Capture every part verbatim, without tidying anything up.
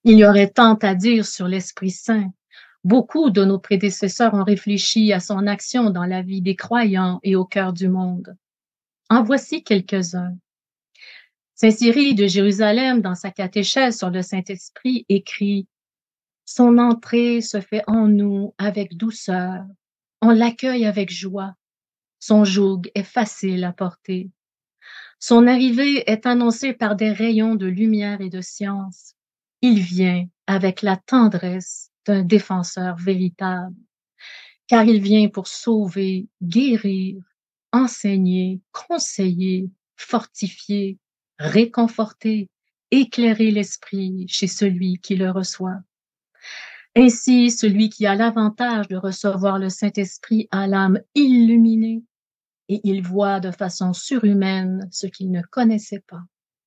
Il y aurait tant à dire sur l'Esprit Saint. Beaucoup de nos prédécesseurs ont réfléchi à son action dans la vie des croyants et au cœur du monde. En voici quelques-uns. Saint Cyril de Jérusalem, dans sa catéchèse sur le Saint-Esprit, écrit « Son entrée se fait en nous avec douceur, on l'accueille avec joie, son joug est facile à porter. Son arrivée est annoncée par des rayons de lumière et de science. Il vient avec la tendresse d'un défenseur véritable, car il vient pour sauver, guérir, enseigner, conseiller, fortifier, réconforter, éclairer l'esprit chez celui qui le reçoit. Ainsi, celui qui a l'avantage de recevoir le Saint-Esprit a l'âme illuminée et il voit de façon surhumaine ce qu'il ne connaissait pas.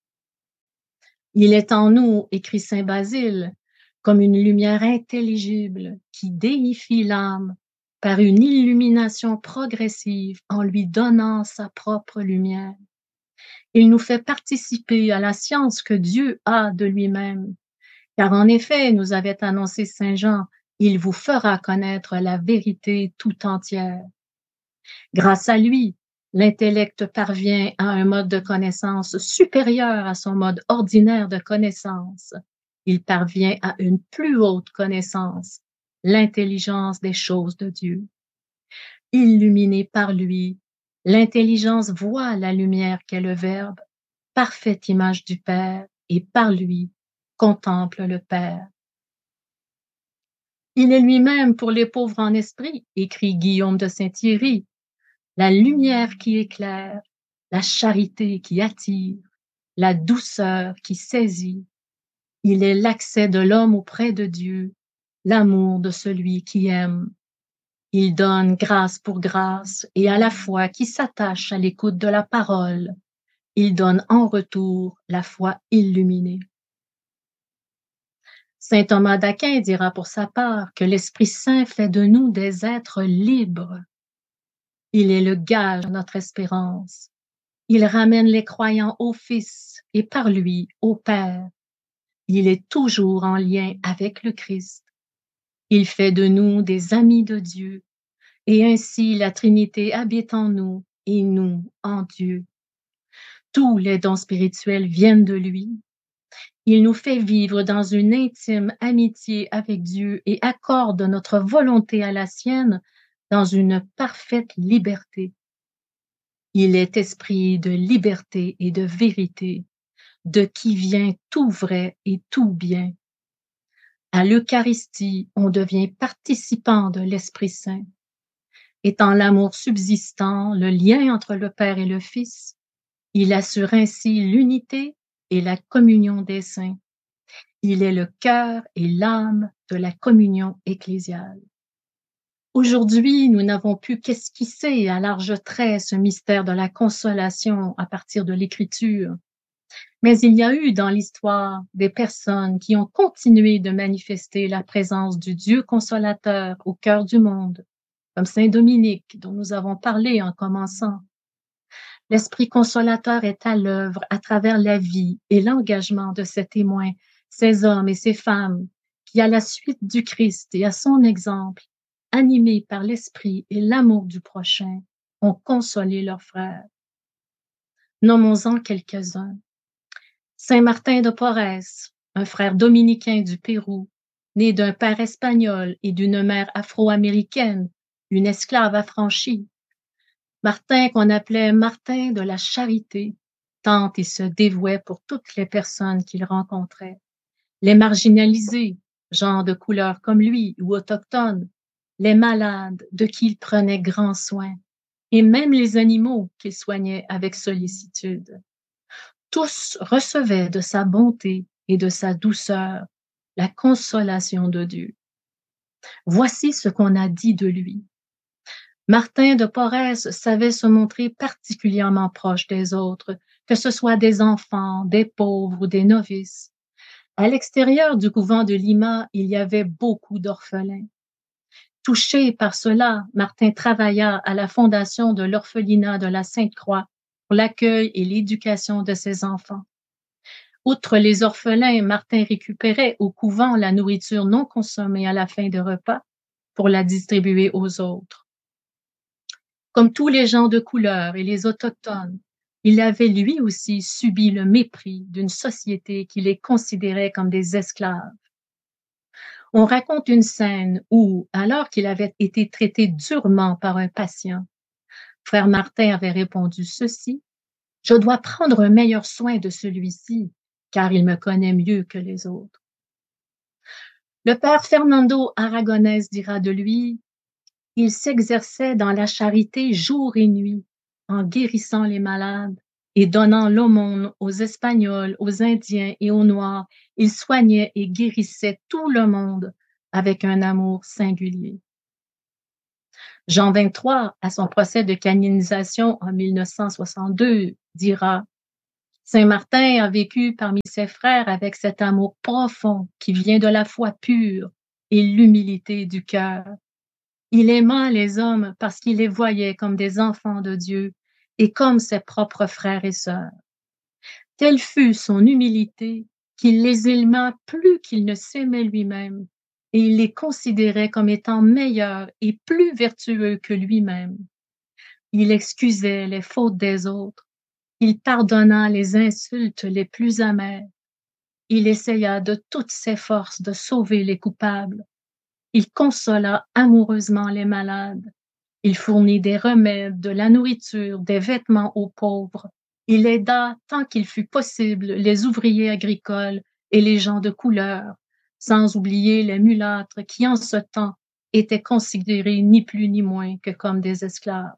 Il est en nous, écrit saint Basile, comme une lumière intelligible qui déifie l'âme par une illumination progressive en lui donnant sa propre lumière. Il nous fait participer à la science que Dieu a de lui-même, car en effet, nous avait annoncé saint Jean, il vous fera connaître la vérité tout entière. Grâce à lui, l'intellect parvient à un mode de connaissance supérieur à son mode ordinaire de connaissance. Il parvient à une plus haute connaissance, l'intelligence des choses de Dieu. Illuminé par lui, l'intelligence voit la lumière qu'est le Verbe, parfaite image du Père, et par lui, contemple le Père. Il est lui-même pour les pauvres en esprit, écrit Guillaume de Saint-Thierry, la lumière qui éclaire, la charité qui attire, la douceur qui saisit. Il est l'accès de l'homme auprès de Dieu, l'amour de celui qui aime. Il donne grâce pour grâce et à la fois qui s'attache à l'écoute de la parole, il donne en retour la foi illuminée. Saint Thomas d'Aquin dira pour sa part que l'Esprit Saint fait de nous des êtres libres. Il est le gage de notre espérance. Il ramène les croyants au Fils et par lui au Père. Il est toujours en lien avec le Christ. Il fait de nous des amis de Dieu et ainsi la Trinité habite en nous et nous en Dieu. Tous les dons spirituels viennent de lui. Il nous fait vivre dans une intime amitié avec Dieu et accorde notre volonté à la sienne dans une parfaite liberté. Il est esprit de liberté et de vérité, de qui vient tout vrai et tout bien. À l'Eucharistie, on devient participant de l'Esprit Saint. Étant l'amour subsistant, le lien entre le Père et le Fils, il assure ainsi l'unité et la communion des saints. Il est le cœur et l'âme de la communion ecclésiale. Aujourd'hui, nous n'avons pu qu'esquisser à larges traits ce mystère de la consolation à partir de l'Écriture. Mais il y a eu dans l'histoire des personnes qui ont continué de manifester la présence du Dieu consolateur au cœur du monde, comme saint Dominique, dont nous avons parlé en commençant. L'Esprit consolateur est à l'œuvre à travers la vie et l'engagement de ces témoins, ces hommes et ces femmes qui, à la suite du Christ et à son exemple, animés par l'Esprit et l'amour du prochain, ont consolé leurs frères. Nommons-en quelques-uns. Saint Martin de Porres, un frère dominicain du Pérou, né d'un père espagnol et d'une mère afro-américaine, une esclave affranchie. Martin qu'on appelait Martin de la charité, tant il se dévouait pour toutes les personnes qu'il rencontrait. Les marginalisés, gens de couleur comme lui ou autochtones, les malades de qui il prenait grand soin, et même les animaux qu'il soignait avec sollicitude. Tous recevaient de sa bonté et de sa douceur la consolation de Dieu. Voici ce qu'on a dit de lui. Martin de Porres savait se montrer particulièrement proche des autres, que ce soit des enfants, des pauvres ou des novices. À l'extérieur du couvent de Lima, il y avait beaucoup d'orphelins. Touché par cela, Martin travailla à la fondation de l'orphelinat de la Sainte-Croix pour l'accueil et l'éducation de ses enfants. Outre les orphelins, Martin récupérait au couvent la nourriture non consommée à la fin de repas pour la distribuer aux autres. Comme tous les gens de couleur et les autochtones, il avait lui aussi subi le mépris d'une société qui les considérait comme des esclaves. On raconte une scène où, alors qu'il avait été traité durement par un patient, frère Martin avait répondu ceci: « Je dois prendre un meilleur soin de celui-ci, car il me connaît mieux que les autres. » Le père Fernando Aragonès dira de lui: « Il s'exerçait dans la charité jour et nuit, en guérissant les malades et donnant l'aumône aux Espagnols, aux Indiens et aux Noirs. Il soignait et guérissait tout le monde avec un amour singulier. » Jean vingt-trois, à son procès de canonisation en mille neuf cent soixante-deux, dira: « Saint Martin a vécu parmi ses frères avec cet amour profond qui vient de la foi pure et l'humilité du cœur. Il aima les hommes parce qu'il les voyait comme des enfants de Dieu et comme ses propres frères et sœurs. Telle fut son humilité qu'il les aima plus qu'il ne s'aimait lui-même, et il les considérait comme étant meilleurs et plus vertueux que lui-même. Il excusait les fautes des autres, il pardonna les insultes les plus amères, il essaya de toutes ses forces de sauver les coupables, il consola amoureusement les malades, il fournit des remèdes, de la nourriture, des vêtements aux pauvres, il aida tant qu'il fut possible les ouvriers agricoles et les gens de couleur, sans oublier les mulâtres qui en ce temps étaient considérés ni plus ni moins que comme des esclaves.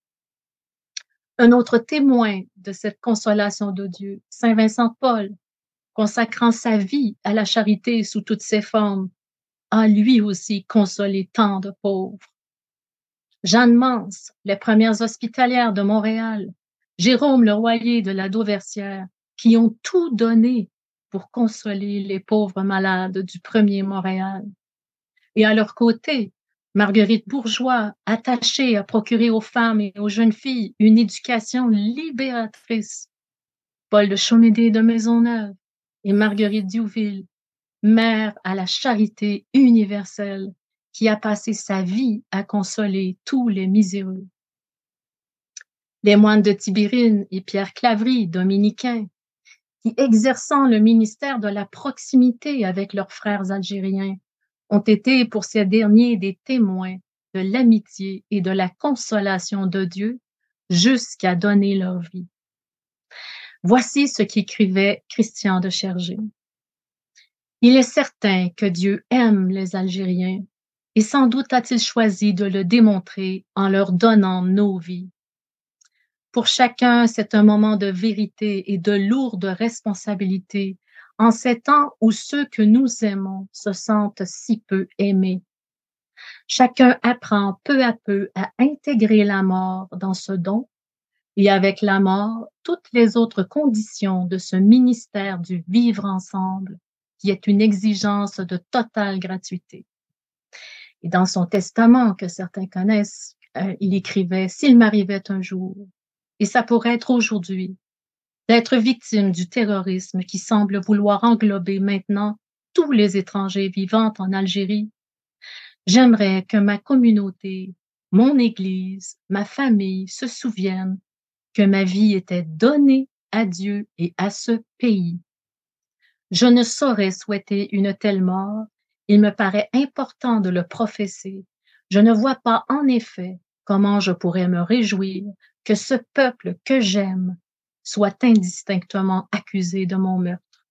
Un autre témoin de cette consolation de Dieu, saint Vincent de Paul, consacrant sa vie à la charité sous toutes ses formes, a lui aussi consolé tant de pauvres. Jeanne Mance, les premières hospitalières de Montréal, Jérôme Le Royer de la Dauversière, qui ont tout donné pour consoler les pauvres malades du premier Montréal. Et à leur côté, Marguerite Bourgeois, attachée à procurer aux femmes et aux jeunes filles une éducation libératrice, Paul de Chomédé de Maisonneuve et Marguerite Diouville, mère à la charité universelle, qui a passé sa vie à consoler tous les miséreux. Les moines de Tibérine et Pierre Claverie, dominicains, qui, exerçant le ministère de la proximité avec leurs frères algériens, ont été pour ces derniers des témoins de l'amitié et de la consolation de Dieu jusqu'à donner leur vie. Voici ce qu'écrivait Christian de Chergé. Il est certain que Dieu aime les Algériens et sans doute a-t-il choisi de le démontrer en leur donnant nos vies. Pour chacun, c'est un moment de vérité et de lourde responsabilité en ces temps où ceux que nous aimons se sentent si peu aimés. Chacun apprend peu à peu à intégrer la mort dans ce don et avec la mort, toutes les autres conditions de ce ministère du vivre ensemble qui est une exigence de totale gratuité. Et dans son testament que certains connaissent, euh, il écrivait « S'il m'arrivait un jour, et ça pourrait être aujourd'hui, d'être victime du terrorisme qui semble vouloir englober maintenant tous les étrangers vivant en Algérie, j'aimerais que ma communauté, mon Église, ma famille se souviennent que ma vie était donnée à Dieu et à ce pays. Je ne saurais souhaiter une telle mort, il me paraît important de le professer. Je ne vois pas en effet comment je pourrais me réjouir que ce peuple que j'aime soit indistinctement accusé de mon meurtre.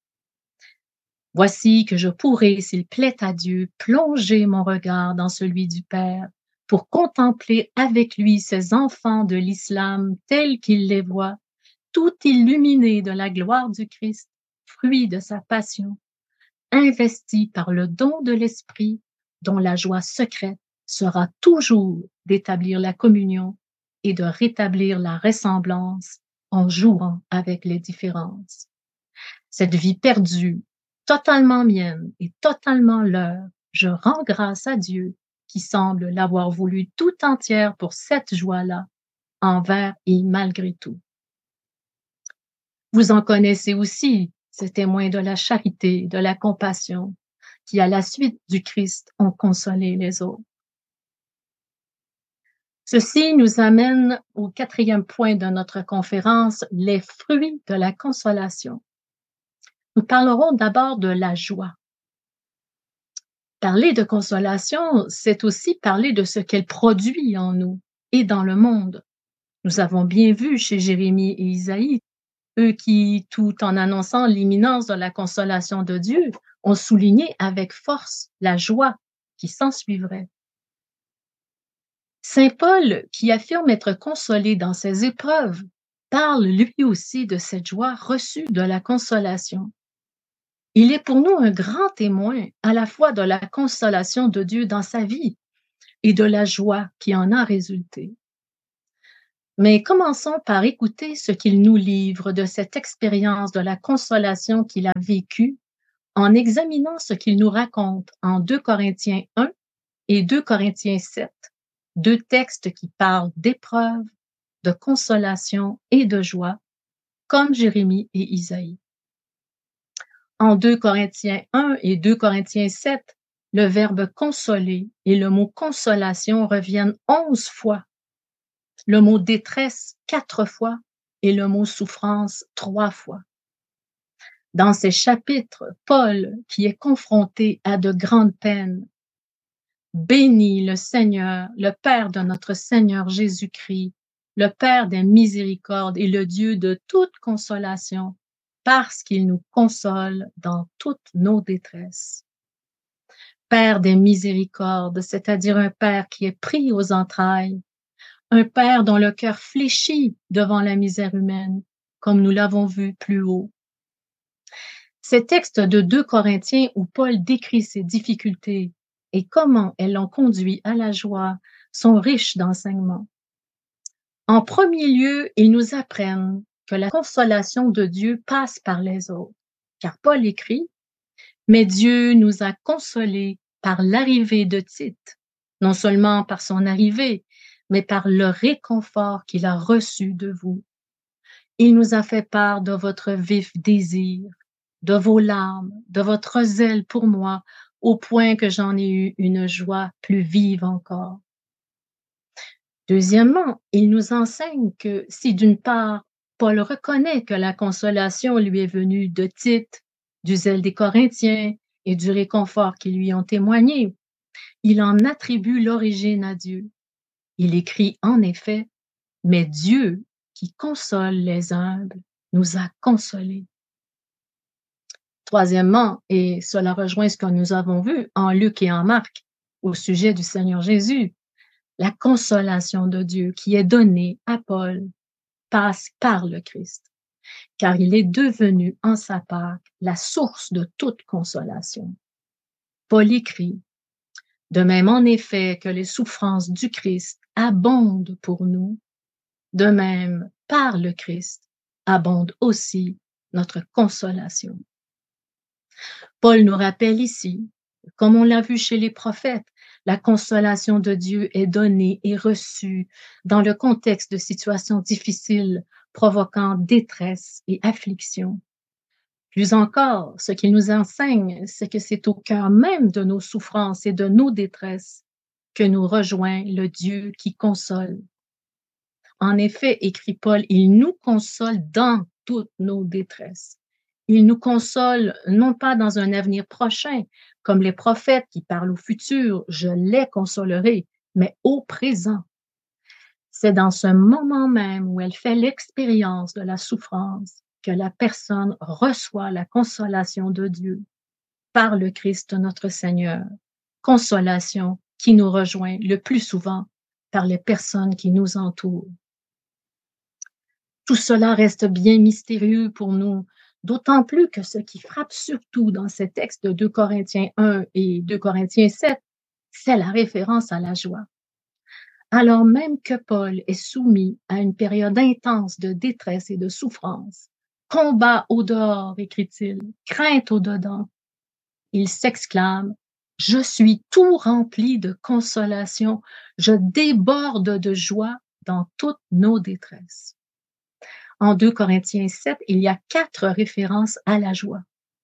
Voici que je pourrais, s'il plaît à Dieu, plonger mon regard dans celui du Père pour contempler avec lui ces enfants de l'islam tels qu'il les voit, tout illuminés de la gloire du Christ, fruit de sa passion, investis par le don de l'Esprit dont la joie secrète sera toujours d'établir la communion et de rétablir la ressemblance en jouant avec les différences. Cette vie perdue, totalement mienne et totalement leur, je rends grâce à Dieu qui semble l'avoir voulu tout entière pour cette joie-là, envers et malgré tout. Vous en connaissez aussi ces témoins de la charité, de la compassion, qui, à la suite du Christ, ont consolé les autres. Ceci nous amène au quatrième point de notre conférence, les fruits de la consolation. Nous parlerons d'abord de la joie. Parler de consolation, c'est aussi parler de ce qu'elle produit en nous et dans le monde. Nous avons bien vu chez Jérémie et Isaïe, eux qui, tout en annonçant l'imminence de la consolation de Dieu, ont souligné avec force la joie qui s'ensuivrait. Saint Paul, qui affirme être consolé dans ses épreuves, parle lui aussi de cette joie reçue de la consolation. Il est pour nous un grand témoin à la fois de la consolation de Dieu dans sa vie et de la joie qui en a résulté. Mais commençons par écouter ce qu'il nous livre de cette expérience de la consolation qu'il a vécue en examinant ce qu'il nous raconte en deux Corinthiens un et deux Corinthiens sept, deux textes qui parlent d'épreuves, de consolation et de joie, comme Jérémie et Isaïe. En deux Corinthiens un et deux Corinthiens sept, le verbe consoler et le mot consolation reviennent onze fois, le mot détresse quatre fois et le mot souffrance trois fois. Dans ces chapitres, Paul, qui est confronté à de grandes peines, bénit le Seigneur, le Père de notre Seigneur Jésus-Christ, le Père des miséricordes et le Dieu de toute consolation, parce qu'il nous console dans toutes nos détresses. Père des miséricordes, c'est-à-dire un Père qui est pris aux entrailles, un Père dont le cœur fléchit devant la misère humaine, comme nous l'avons vu plus haut. Ces textes de deux Corinthiens où Paul décrit ses difficultés et comment elles l'ont conduit à la joie sont riches d'enseignements. En premier lieu, ils nous apprennent que la consolation de Dieu passe par les autres, car Paul écrit « Mais Dieu nous a consolés par l'arrivée de Tite, non seulement par son arrivée, mais par le réconfort qu'il a reçu de vous. Il nous a fait part de votre vif désir, de vos larmes, de votre zèle pour moi, au point que j'en ai eu une joie plus vive encore. » Deuxièmement, il nous enseigne que si d'une part, Paul reconnaît que la consolation lui est venue de Tite, du zèle des Corinthiens et du réconfort qu'ils lui ont témoigné, il en attribue l'origine à Dieu. Il écrit en effet, « Mais Dieu, qui console les humbles, nous a consolés. » Troisièmement, et cela rejoint ce que nous avons vu en Luc et en Marc au sujet du Seigneur Jésus, la consolation de Dieu qui est donnée à Paul passe par le Christ, car il est devenu en sa part la source de toute consolation. Paul écrit, « De même en effet que les souffrances du Christ abondent pour nous, de même par le Christ abonde aussi notre consolation. » Paul nous rappelle ici, comme on l'a vu chez les prophètes, la consolation de Dieu est donnée et reçue dans le contexte de situations difficiles provoquant détresse et affliction. Plus encore, ce qu'il nous enseigne, c'est que c'est au cœur même de nos souffrances et de nos détresses que nous rejoint le Dieu qui console. En effet, écrit Paul, il nous console dans toutes nos détresses. Il nous console non pas dans un avenir prochain, comme les prophètes qui parlent au futur, je les consolerai, mais au présent. C'est dans ce moment même où elle fait l'expérience de la souffrance que la personne reçoit la consolation de Dieu par le Christ notre Seigneur, consolation qui nous rejoint le plus souvent par les personnes qui nous entourent. Tout cela reste bien mystérieux pour nous, d'autant plus que ce qui frappe surtout dans ces textes de deux Corinthiens un et deux Corinthiens sept, c'est la référence à la joie. Alors même que Paul est soumis à une période intense de détresse et de souffrance, combat au dehors, écrit-il, crainte au dedans, il s'exclame, « Je suis tout rempli de consolation, je déborde de joie dans toutes nos détresses. » En deux Corinthiens sept, il y a quatre références à la joie.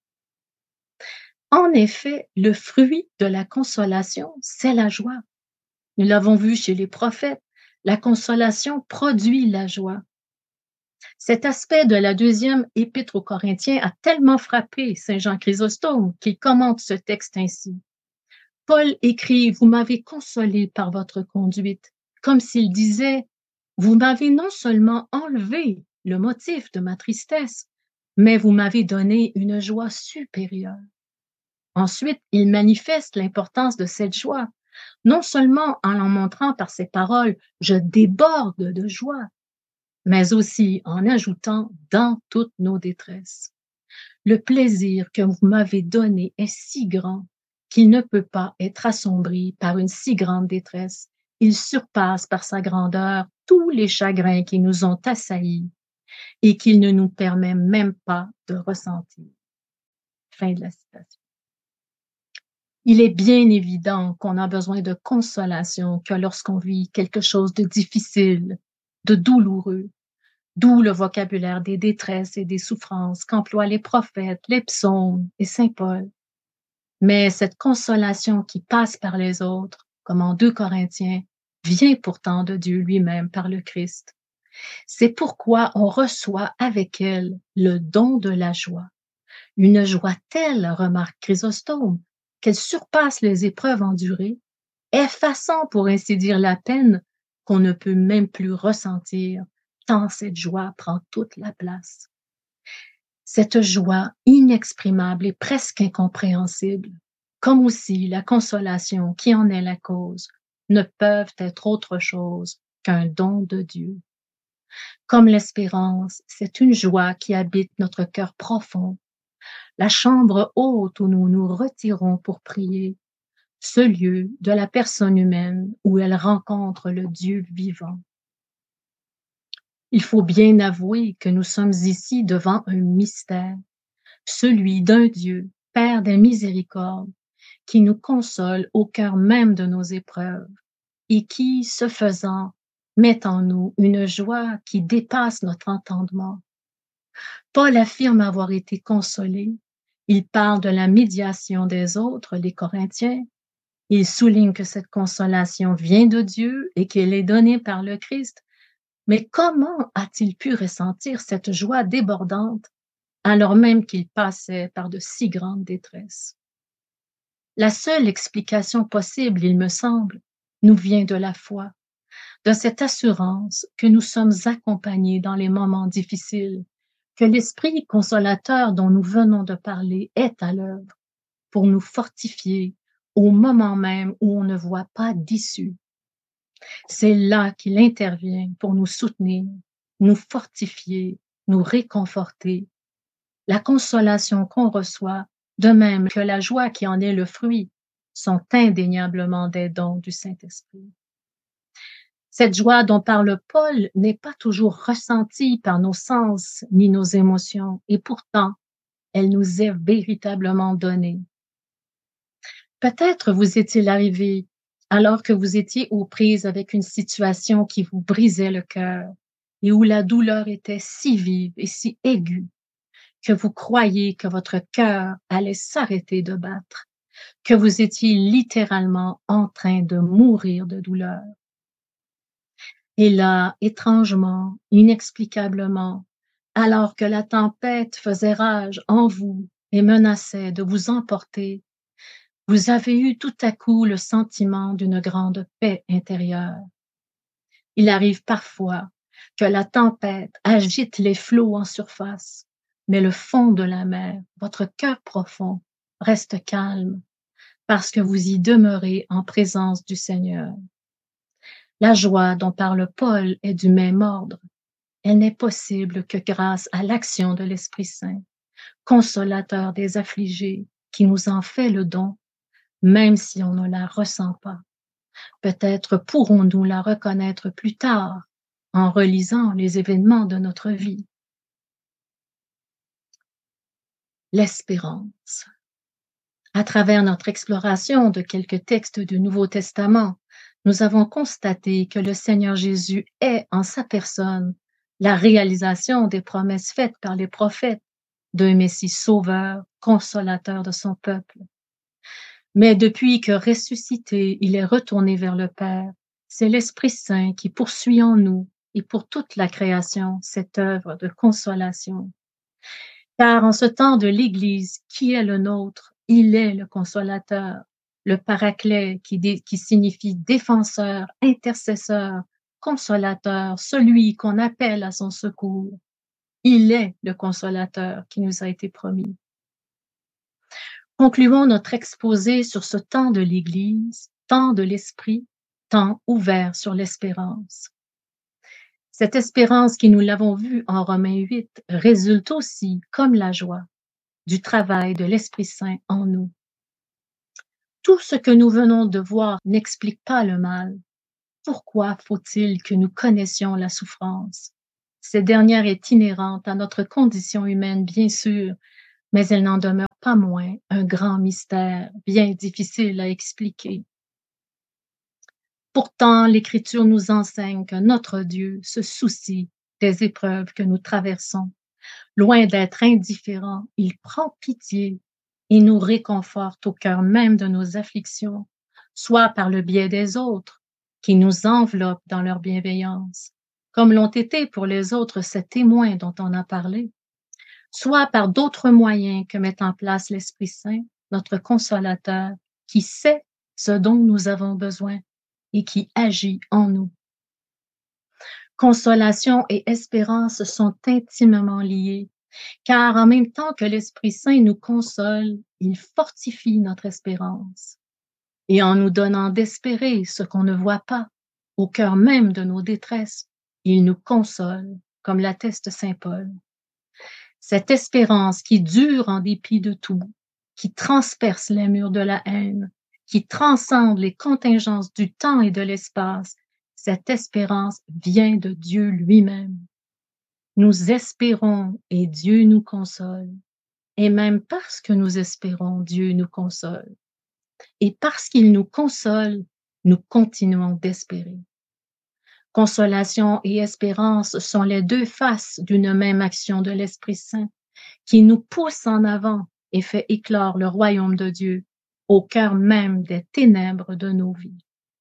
En effet, le fruit de la consolation, c'est la joie. Nous l'avons vu chez les prophètes, la consolation produit la joie. Cet aspect de la deuxième épître aux Corinthiens a tellement frappé Saint Jean Chrysostome qu'il commente ce texte ainsi. Paul écrit « Vous m'avez consolé par votre conduite », comme s'il disait « Vous m'avez non seulement enlevé le motif de ma tristesse, mais vous m'avez donné une joie supérieure. » Ensuite, il manifeste l'importance de cette joie, non seulement en en montrant par ses paroles « Je déborde de joie », mais aussi en ajoutant « dans toutes nos détresses ». Le plaisir que vous m'avez donné est si grand qu'il ne peut pas être assombri par une si grande détresse. Il surpasse par sa grandeur tous les chagrins qui nous ont assaillis et qu'il ne nous permet même pas de ressentir. Fin de la citation. Il est bien évident qu'on a besoin de consolation que lorsqu'on vit quelque chose de difficile, de douloureux, d'où le vocabulaire des détresses et des souffrances qu'emploient les prophètes, les psaumes et saint Paul. Mais cette consolation qui passe par les autres, comme en deux Corinthiens, vient pourtant de Dieu lui-même par le Christ. C'est pourquoi on reçoit avec elle le don de la joie. Une joie telle, remarque Chrysostome, qu'elle surpasse les épreuves endurées, effaçant pour ainsi dire la peine qu'on ne peut même plus ressentir, tant cette joie prend toute la place. Cette joie inexprimable et presque incompréhensible, comme aussi la consolation qui en est la cause, ne peuvent être autre chose qu'un don de Dieu. Comme l'espérance, c'est une joie qui habite notre cœur profond, la chambre haute où nous nous retirons pour prier, ce lieu de la personne humaine où elle rencontre le Dieu vivant. Il faut bien avouer que nous sommes ici devant un mystère, celui d'un Dieu, Père des miséricordes, qui nous console au cœur même de nos épreuves et qui, ce faisant, met en nous une joie qui dépasse notre entendement. Paul affirme avoir été consolé. Il parle de la médiation des autres, les Corinthiens. Il souligne que cette consolation vient de Dieu et qu'elle est donnée par le Christ. Mais comment a-t-il pu ressentir cette joie débordante alors même qu'il passait par de si grandes détresses? La seule explication possible, il me semble, nous vient de la foi, de cette assurance que nous sommes accompagnés dans les moments difficiles, que l'Esprit consolateur dont nous venons de parler est à l'œuvre pour nous fortifier au moment même où on ne voit pas d'issue. C'est là qu'il intervient pour nous soutenir, nous fortifier, nous réconforter. La consolation qu'on reçoit, de même que la joie qui en est le fruit, sont indéniablement des dons du Saint-Esprit. Cette joie dont parle Paul n'est pas toujours ressentie par nos sens ni nos émotions, et pourtant, elle nous est véritablement donnée. Peut-être vous est-il arrivé, alors que vous étiez aux prises avec une situation qui vous brisait le cœur et où la douleur était si vive et si aiguë, que vous croyez que votre cœur allait s'arrêter de battre, que vous étiez littéralement en train de mourir de douleur. Et là, étrangement, inexplicablement, alors que la tempête faisait rage en vous et menaçait de vous emporter, vous avez eu tout à coup le sentiment d'une grande paix intérieure. Il arrive parfois que la tempête agite les flots en surface, mais le fond de la mer, votre cœur profond, reste calme parce que vous y demeurez en présence du Seigneur. La joie dont parle Paul est du même ordre. Elle n'est possible que grâce à l'action de l'Esprit Saint, consolateur des affligés, qui nous en fait le don, même si on ne la ressent pas. Peut-être pourrons-nous la reconnaître plus tard en relisant les événements de notre vie. L'espérance. À travers notre exploration de quelques textes du Nouveau Testament, nous avons constaté que le Seigneur Jésus est en sa personne la réalisation des promesses faites par les prophètes d'un Messie sauveur, consolateur de son peuple. Mais depuis que ressuscité, il est retourné vers le Père, c'est l'Esprit Saint qui poursuit en nous et pour toute la création cette œuvre de consolation. Car en ce temps de l'Église qui est le nôtre, il est le consolateur, le paraclet qui, dé, qui signifie défenseur, intercesseur, consolateur, celui qu'on appelle à son secours. Il est le consolateur qui nous a été promis. Concluons notre exposé sur ce temps de l'Église, temps de l'Esprit, temps ouvert sur l'espérance. Cette espérance qui, nous l'avons vu en Romains huit, résulte aussi, comme la joie, du travail de l'Esprit Saint en nous. Tout ce que nous venons de voir n'explique pas le mal. Pourquoi faut-il que nous connaissions la souffrance? Cette dernière est inhérente à notre condition humaine, bien sûr, mais elle n'en demeure pas moins un grand mystère, bien difficile à expliquer. Pourtant, l'Écriture nous enseigne que notre Dieu se soucie des épreuves que nous traversons. Loin d'être indifférent, il prend pitié et nous réconforte au cœur même de nos afflictions, soit par le biais des autres, qui nous enveloppent dans leur bienveillance, comme l'ont été pour les autres ces témoins dont on a parlé, soit par d'autres moyens que met en place l'Esprit Saint, notre consolateur, qui sait ce dont nous avons besoin et qui agit en nous. Consolation et espérance sont intimement liées, car en même temps que l'Esprit Saint nous console, il fortifie notre espérance. Et en nous donnant d'espérer ce qu'on ne voit pas, au cœur même de nos détresses, il nous console, comme l'atteste saint Paul. Cette espérance qui dure en dépit de tout, qui transperce les murs de la haine, qui transcende les contingences du temps et de l'espace, cette espérance vient de Dieu lui-même. Nous espérons et Dieu nous console. Et même parce que nous espérons, Dieu nous console. Et parce qu'il nous console, nous continuons d'espérer. Consolation et espérance sont les deux faces d'une même action de l'Esprit Saint qui nous pousse en avant et fait éclore le royaume de Dieu au cœur même des ténèbres de nos vies.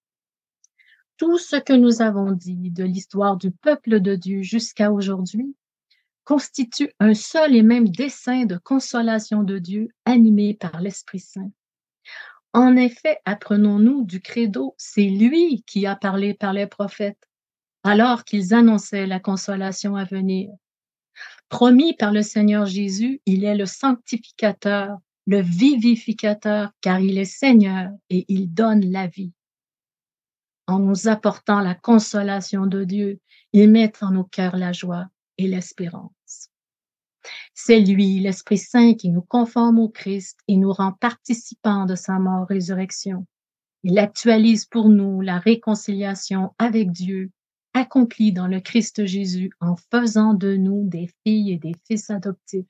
Tout ce que nous avons dit de l'histoire du peuple de Dieu jusqu'à aujourd'hui constitue un seul et même dessein de consolation de Dieu animé par l'Esprit Saint. En effet, apprenons-nous du credo, c'est lui qui a parlé par les prophètes, alors qu'ils annonçaient la consolation à venir. Promis par le Seigneur Jésus, il est le sanctificateur, le vivificateur, car il est Seigneur et il donne la vie. En nous apportant la consolation de Dieu, il met en nos cœurs la joie et l'espérance. C'est lui, l'Esprit Saint, qui nous conforme au Christ et nous rend participants de sa mort-résurrection. Il actualise pour nous la réconciliation avec Dieu, accomplie dans le Christ Jésus en faisant de nous des filles et des fils adoptifs.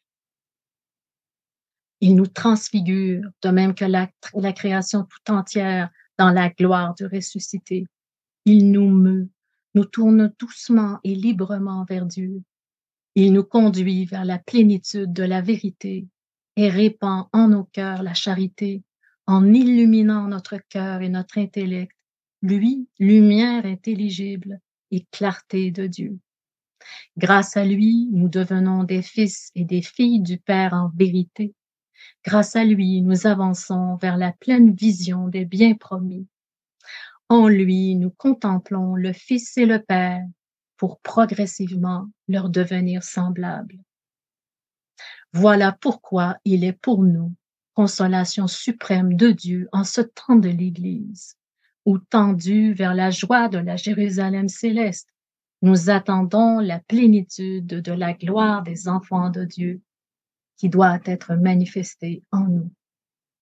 Il nous transfigure, de même que la, la création tout entière, dans la gloire du ressuscité. Il nous meut, nous tourne doucement et librement vers Dieu. Il nous conduit vers la plénitude de la vérité et répand en nos cœurs la charité, en illuminant notre cœur et notre intellect, lui, lumière intelligible et clarté de Dieu. Grâce à lui, nous devenons des fils et des filles du Père en vérité. Grâce à lui, nous avançons vers la pleine vision des biens promis. En lui, nous contemplons le Fils et le Père pour progressivement leur devenir semblables. Voilà pourquoi il est pour nous consolation suprême de Dieu en ce temps de l'Église, où tendu vers la joie de la Jérusalem céleste, nous attendons la plénitude de la gloire des enfants de Dieu qui doit être manifestée en nous.